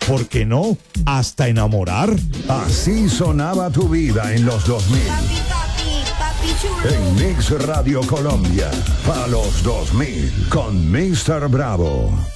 ¿por qué no? Hasta enamorar. Así sonaba tu vida en los 2000. Papi chulo. En Mix Radio Colombia, a los 2000, con Mr. Bravo.